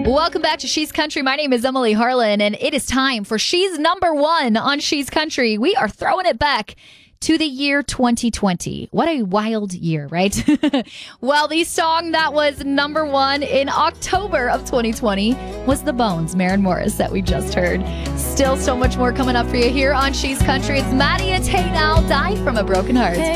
Welcome back to She's Country. My name is Emily Harlan, and it is time for She's Number One on She's Country. We are throwing it back to the year 2020. What a wild year, right? Well, the song that was number one in October of 2020 was The Bones, Maren Morris, that we just heard. Still so much more coming up for you here on She's Country. It's Maddie and Tay now, Die from a Broken Heart.